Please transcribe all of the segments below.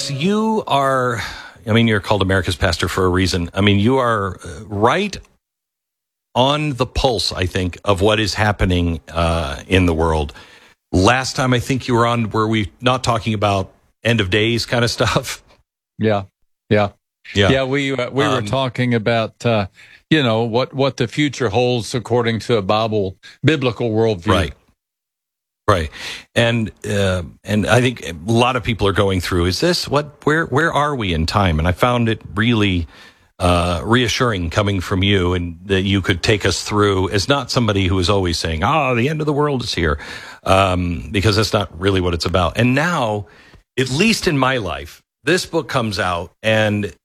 Max, you're called America's pastor for a reason. I mean, you are right on the pulse, I think, of what is happening in the world. Last time I think you were on, were we not talking about end of days kind of stuff? Yeah. We were talking about what the future holds according to a biblical worldview. Right. And I think a lot of people are going through, is this where are we in time? And I found it really reassuring coming from you, and that you could take us through as not somebody who is always saying, the end of the world is here, because that's not really what it's about. And now, at least in my life, this book comes out, and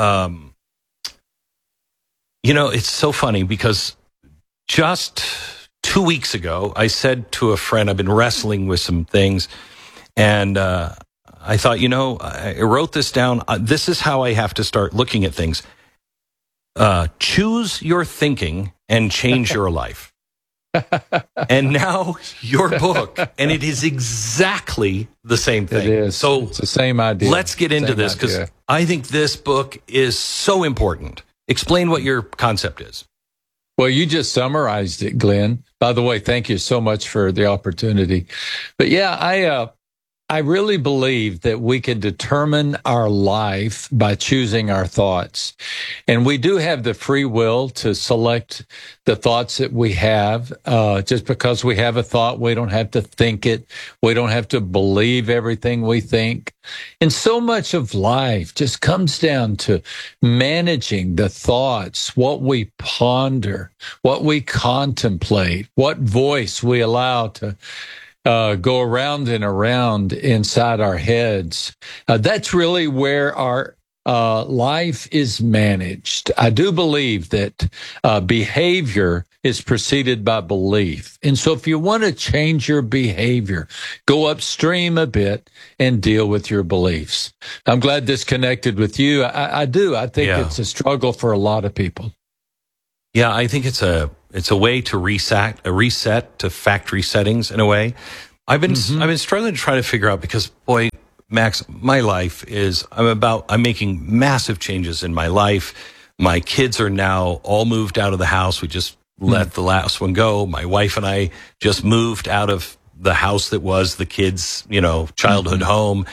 it's so funny because just 2 weeks ago, I said to a friend, I've been wrestling with some things, and I thought, I wrote this down. This is how I have to start looking at things. Choose your thinking and change your life. And now your book, and it is exactly the same thing. It is. So it's the same idea. Let's get into this, because I think this book is so important. Explain what your concept is. Well, you just summarized it, Glenn. By the way, thank you so much for the opportunity. But yeah, I really believe that we can determine our life by choosing our thoughts. And we do have the free will to select the thoughts that we have. Just because we have a thought, we don't have to think it. We don't have to believe everything we think. And so much of life just comes down to managing the thoughts, what we ponder, what we contemplate, what voice we allow to go around and around inside our heads. That's really where our life is managed. I do believe that behavior is preceded by belief. And so if you want to change your behavior, go upstream a bit and deal with your beliefs. I'm glad this connected with you. I do. I think it's a struggle for a lot of people. Yeah, I think it's a way to reset to factory settings in a way. I've been struggling to try to figure out, because boy, Max, my life is, I'm making massive changes in my life. My kids are now all moved out of the house. We just let the last one go. My wife and I just moved out of the house that was the kids', childhood home.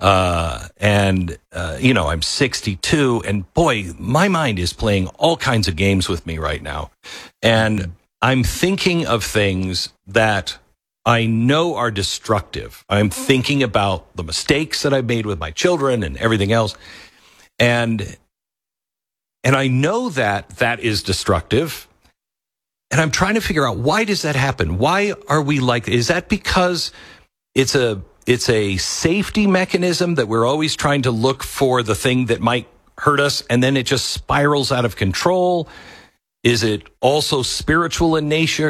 I'm 62, and boy, my mind is playing all kinds of games with me right now. And I'm thinking of things that I know are destructive. I'm thinking about the mistakes that I've made with my children and everything else. And I know that is destructive. And I'm trying to figure out, why does that happen? Why are we like, is that because it's a safety mechanism that we're always trying to look for the thing that might hurt us, and then it just spirals out of control? Is it also spiritual in nature?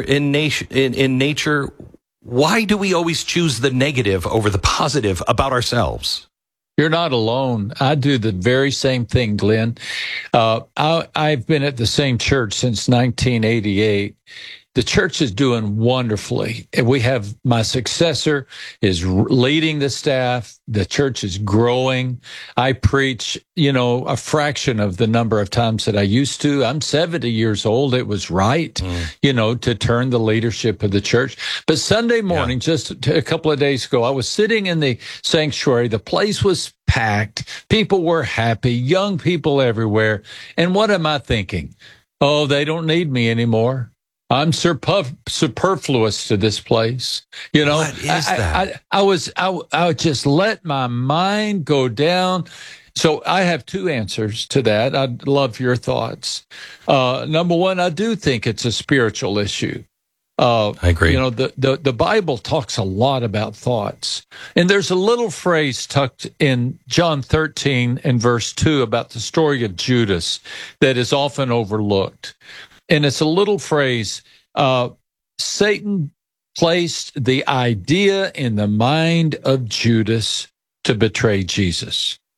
Why do we always choose the negative over the positive about ourselves? You're not alone. I do the very same thing, Glenn. I've been at the same church since 1988. The church is doing wonderfully. We have my successor is leading the staff. The church is growing. I preach, a fraction of the number of times that I used to. I'm 70 years old. It was right, to turn the leadership of the church. But Sunday morning, just a couple of days ago, I was sitting in the sanctuary. The place was packed. People were happy, young people everywhere. And what am I thinking? Oh, they don't need me anymore. I'm superfluous to this place. What is that? I would just let my mind go down. So I have two answers to that. I'd love your thoughts. Number one, I do think it's a spiritual issue. I agree. The Bible talks a lot about thoughts. And there's a little phrase tucked in John 13 and verse 2 about the story of Judas that is often overlooked. And it's a little phrase, Satan placed the idea in the mind of Judas to betray Jesus.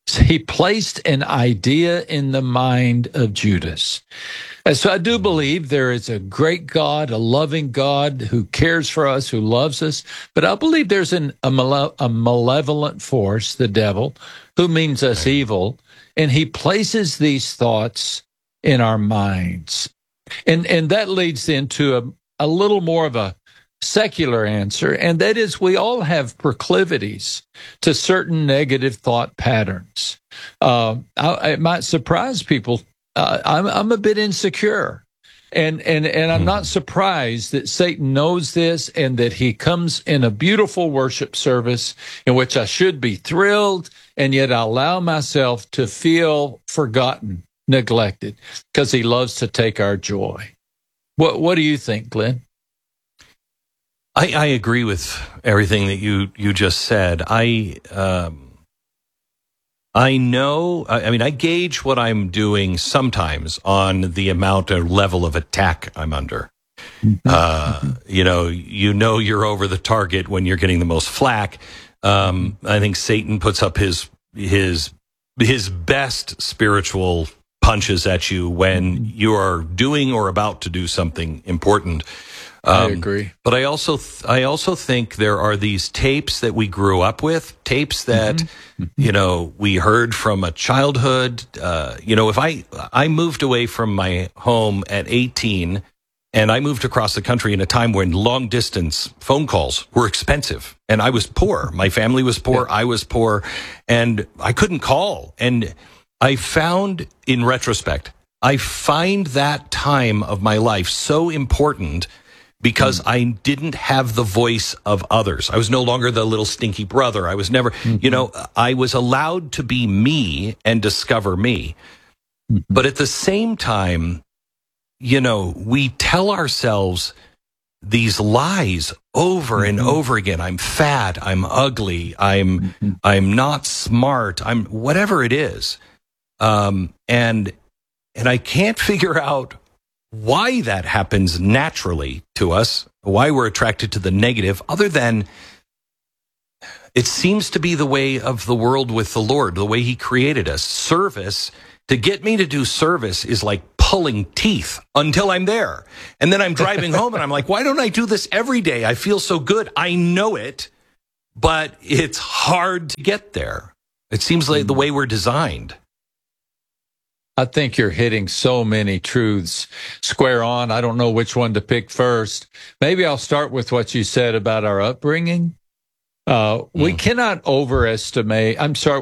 He placed an idea in the mind of Judas. And so I do believe there is a great God, a loving God who cares for us, who loves us. But I believe there's a malevolent force, the devil, who means us evil. And he places these thoughts in our minds. And that leads into a little more of a secular answer, and that is we all have proclivities to certain negative thought patterns. It might surprise people. I'm a bit insecure, and I'm not surprised that Satan knows this and that he comes in a beautiful worship service in which I should be thrilled, and yet I allow myself to feel forgotten, neglected, because he loves to take our joy. What do you think, Glenn? I agree with everything that you just said. I know, I mean, I gauge what I'm doing sometimes on the amount or level of attack I'm under. You know you're over the target when you're getting the most flack. I think Satan puts up his best spiritual punches at you when you are doing or about to do something important. I agree. But I also think there are these tapes that we grew up with, tapes that, you know, we heard from a childhood. You know, if I moved away from my home at 18 and I moved across the country in a time when long distance phone calls were expensive and I was poor. My family was poor. I was poor and I couldn't call. And I found, in retrospect, I find that time of my life so important because I didn't have the voice of others. I was no longer the little stinky brother. I was never, you know, I was allowed to be me and discover me. But at the same time, you know, we tell ourselves these lies over and over again. I'm fat, I'm ugly, I'm not smart, I'm whatever it is. And I can't figure out why that happens naturally to us, why we're attracted to the negative, other than it seems to be the way of the world with the Lord, the way he created us. Service, to get me to do service is like pulling teeth until I'm there. And then I'm driving home and I'm like, why don't I do this every day? I feel so good. I know it, but it's hard to get there. It seems like the way we're designed. I think you're hitting so many truths square on. I don't know which one to pick first. Maybe I'll start with what you said about our upbringing. We cannot overestimate,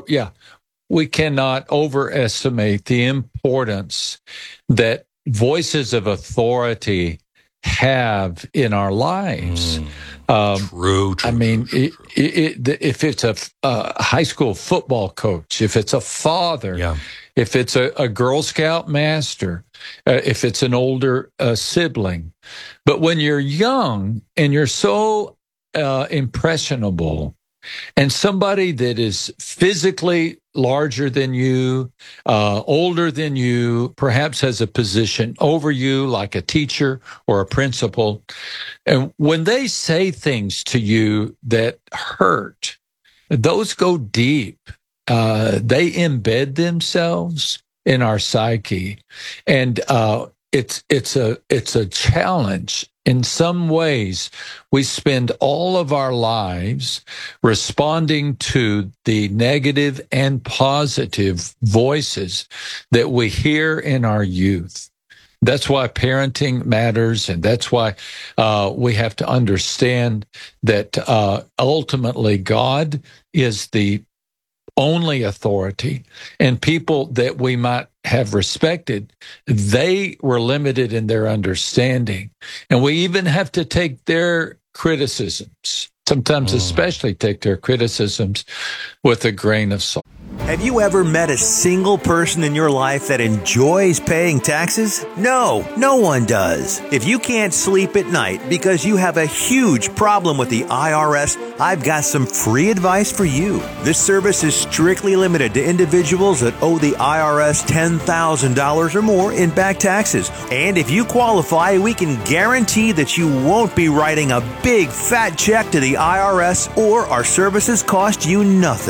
we cannot overestimate the importance that voices of authority have in our lives. True. I mean, if it's a high school football coach, if it's a father, if it's a Girl Scout master, if it's an older sibling. But when you're young and you're so impressionable, and somebody that is physically larger than you, older than you, perhaps has a position over you, like a teacher or a principal, and when they say things to you that hurt, those go deep. They embed themselves in our psyche, and it's a challenge. In some ways, we spend all of our lives responding to the negative and positive voices that we hear in our youth. That's why parenting matters, and that's why we have to understand that ultimately God is the only authority, and people that we might have respected, they were limited in their understanding. And we even have to take their criticisms, sometimes especially take their criticisms with a grain of salt. Have you ever met a single person in your life that enjoys paying taxes? No, no one does. If you can't sleep at night because you have a huge problem with the IRS, I've got some free advice for you. This service is strictly limited to individuals that owe the IRS $10,000 or more in back taxes. And if you qualify, we can guarantee that you won't be writing a big fat check to the IRS, or our services cost you nothing.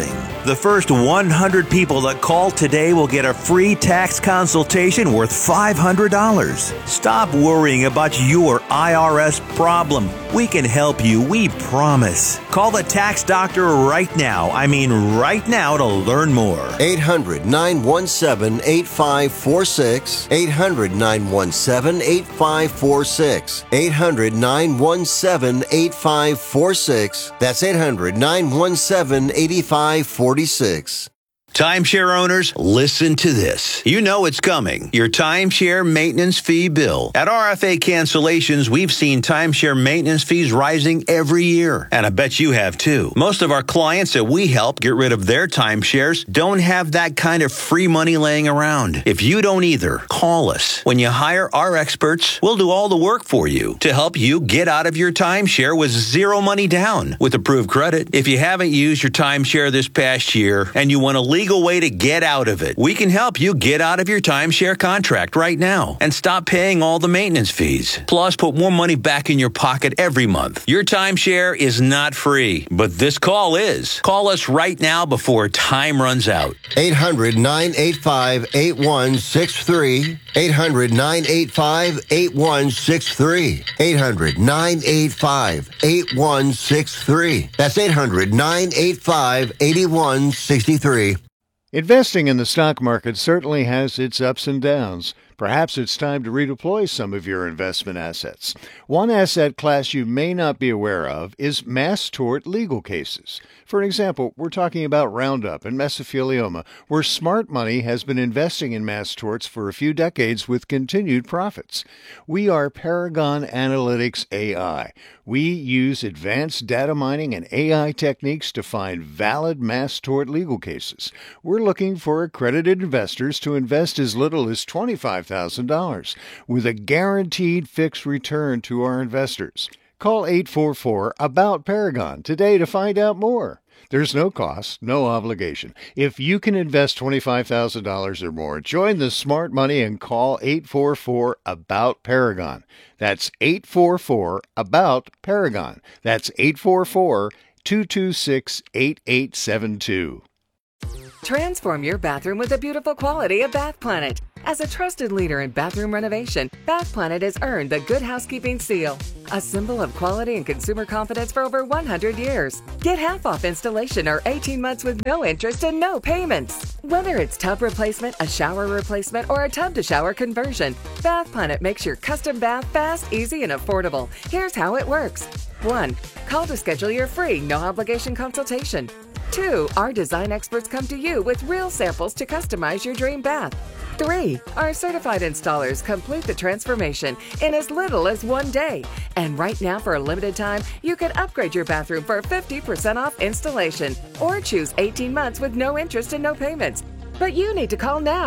The first 100 people that call today will get a free tax consultation worth $500. Stop worrying about your IRS problem. We can help you, we promise. Call the tax doctor right now. I mean right now to learn more. 800-917-8546. 800-917-8546. 800-917-8546. That's 800-917-8546. Timeshare owners, listen to this. You know it's coming. Your timeshare maintenance fee bill. At RFA Cancellations, we've seen timeshare maintenance fees rising every year. And I bet you have too. Most of our clients that we help get rid of their timeshares don't have that kind of free money laying around. If you don't either, call us. When you hire our experts, we'll do all the work for you to help you get out of your timeshare with zero money down with approved credit. If you haven't used your timeshare this past year and you want a legal way to get out of it, we can help you get out of your timeshare contract right now and stop paying all the maintenance fees. Plus, put more money back in your pocket every month. Your timeshare is not free, but this call is. Call us right now before time runs out. 800-985-8163. 800-985-8163. 800-985-8163. That's 800-985-8163. Investing in the stock market certainly has its ups and downs. Perhaps it's time to redeploy some of your investment assets. One asset class you may not be aware of is mass tort legal cases. For example, we're talking about Roundup and mesothelioma, where smart money has been investing in mass torts for a few decades with continued profits. We are Paragon Analytics AI. We use advanced data mining and AI techniques to find valid mass tort legal cases. We're looking for accredited investors to invest as little as $25,000 with a guaranteed fixed return to our investors. Call 844-ABOUT-PARAGON today to find out more. There's no cost, no obligation. If you can invest $25,000 or more, join the smart money and call 844-ABOUT-PARAGON. That's 844-ABOUT-PARAGON. That's 844-226-8872. Transform your bathroom with the beautiful quality of Bath Planet. As a trusted leader in bathroom renovation, Bath Planet has earned the Good Housekeeping seal, a symbol of quality and consumer confidence for over 100 years. Get half off installation or 18 months with no interest and no payments. Whether it's tub replacement, a shower replacement, or a tub-to-shower conversion, Bath Planet makes your custom bath fast, easy, and affordable. Here's how it works. 1. Call to schedule your free, no-obligation consultation. 2. Our design experts come to you with real samples to customize your dream bath. 3. Our certified installers complete the transformation in as little as 1 day. And right now, for a limited time, you can upgrade your bathroom for 50% off installation or choose 18 months with no interest and no payments. But you need to call now.